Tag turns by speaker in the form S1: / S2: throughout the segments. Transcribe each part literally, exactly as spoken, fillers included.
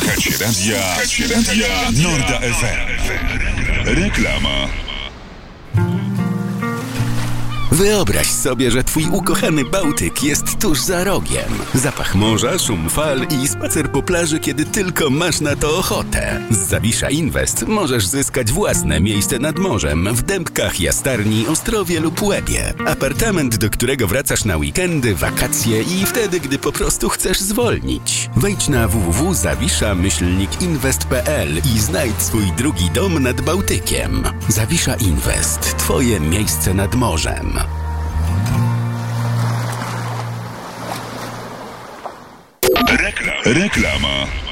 S1: Słuchacie radia, słuchacie radia Norda F M. Reklama.
S2: Wyobraź sobie, że twój ukochany Bałtyk jest tuż za rogiem. Zapach morza, szum fal i spacer po plaży, kiedy tylko masz na to ochotę. Z Zawisza Invest możesz zyskać własne miejsce nad morzem w Dębkach, Jastarni, Ostrowie lub Łebie. Apartament, do którego wracasz na weekendy, wakacje i wtedy, gdy po prostu chcesz zwolnić. Wejdź na w w w kropka zawisza myślnik inwest kropka p l i znajdź swój drugi dom nad Bałtykiem. Zawisza Invest. Twoje miejsce nad morzem.
S1: Reklam. Reklama.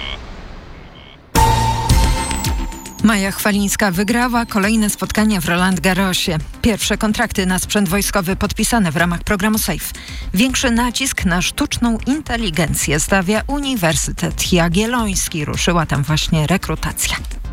S3: Maja Chwalińska wygrała kolejne spotkanie w Roland Garrosie. Pierwsze kontrakty na sprzęt wojskowy podpisane w ramach programu SAFE. Większy nacisk na sztuczną inteligencję stawia Uniwersytet Jagielloński. Ruszyła tam właśnie rekrutacja.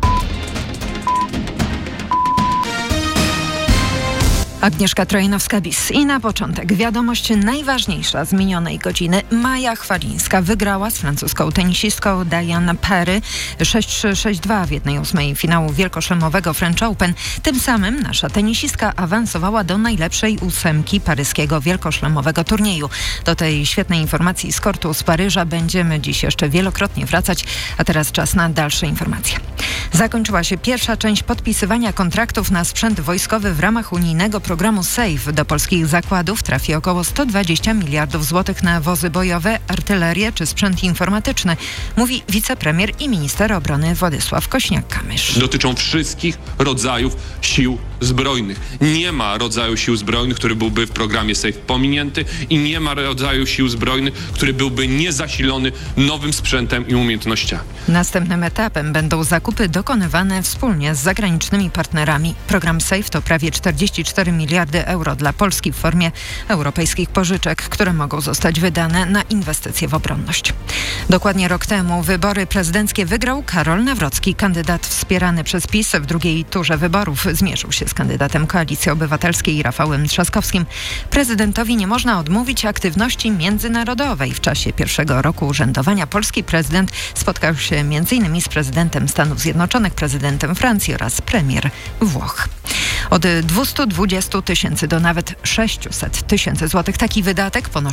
S3: Agnieszka Trojanowska-Bis. I na początek wiadomość najważniejsza z minionej godziny. Maja Chwalińska wygrała z francuską tenisistką Diane Parry sześć trzy sześć dwa w jednej ósmej finału wielkoszlemowego French Open. Tym samym nasza tenisistka awansowała do najlepszej ósemki paryskiego wielkoszlemowego turnieju. Do tej świetnej informacji z kortu z Paryża będziemy dziś jeszcze wielokrotnie wracać, a teraz czas na dalsze informacje. Zakończyła się pierwsza część podpisywania kontraktów na sprzęt wojskowy w ramach unijnego programu SAFE. Do polskich zakładów trafi około sto dwadzieścia miliardów złotych na wozy bojowe, artylerię czy sprzęt informatyczny, mówi wicepremier i minister obrony Władysław Kośniak-Kamysz.
S4: Dotyczą wszystkich rodzajów sił zbrojnych. Nie ma rodzaju sił zbrojnych, który byłby w programie SAFE pominięty i nie ma rodzaju sił zbrojnych, który byłby niezasilony nowym sprzętem i umiejętnościami.
S3: Następnym etapem będą zakupy dokonywane wspólnie z zagranicznymi partnerami. Program SAFE to prawie czterdzieści cztery miliardy euro dla Polski w formie europejskich pożyczek, które mogą zostać wydane na inwestycje w obronność. Dokładnie rok temu wybory prezydenckie wygrał Karol Nawrocki. Kandydat wspierany przez PiS w drugiej turze wyborów zmierzył się z kandydatem Koalicji Obywatelskiej Rafałem Trzaskowskim. Prezydentowi nie można odmówić aktywności międzynarodowej. W czasie pierwszego roku urzędowania polski prezydent spotkał się między innymi z prezydentem Stanów Zjednoczonych, prezydentem Francji oraz premier Włoch. Od dwustu dwudziestu tysięcy do nawet sześciuset tysięcy złotych taki wydatek ponoszą